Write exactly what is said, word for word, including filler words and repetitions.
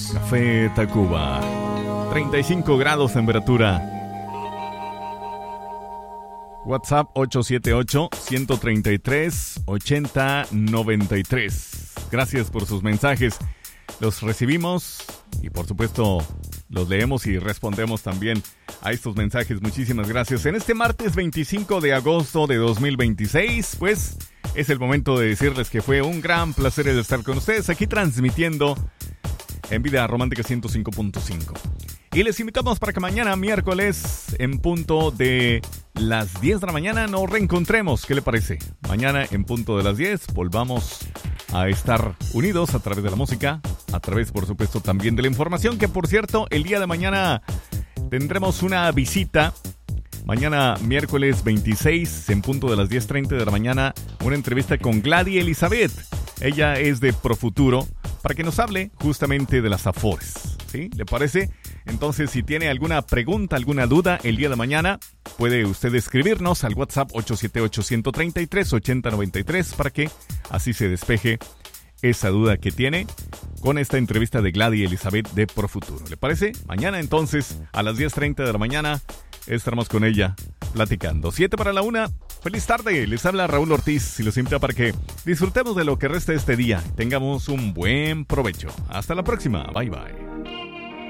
Café Tacuba. treinta y cinco grados temperatura. WhatsApp ocho siete ocho, uno tres tres, ocho cero nueve tres. Gracias por sus mensajes. Los recibimos y por supuesto los leemos y respondemos también a estos mensajes. Muchísimas gracias. En este martes veinticinco de agosto de dos mil veintiséis, pues es el momento de decirles que fue un gran placer el estar con ustedes aquí transmitiendo en Vida Romántica ciento cinco punto cinco. Y les invitamos para que mañana, miércoles, en punto de las diez de la mañana, nos reencontremos. ¿Qué le parece? Mañana, en punto de las diez, volvamos a estar unidos a través de la música, a través, por supuesto, también de la información, que, por cierto, el día de mañana tendremos una visita. Mañana, miércoles veintiséis, en punto de las diez treinta de la mañana, una entrevista con Gladys Elizabeth. Ella es de Profuturo, para que nos hable justamente de las Afores. ¿Sí? ¿Le parece? Entonces, si tiene alguna pregunta, alguna duda el día de mañana, puede usted escribirnos al WhatsApp ocho siete ocho, uno tres tres, ocho cero nueve tres para que así se despeje esa duda que tiene con esta entrevista de Gladys Elizabeth de Profuturo. ¿Le parece? Mañana entonces, a las diez treinta de la mañana, estaremos con ella platicando. siete para la una. Feliz tarde. Les habla Raúl Ortiz y los invito para que disfrutemos de lo que resta de este día. Tengamos un buen provecho. Hasta la próxima. Bye bye.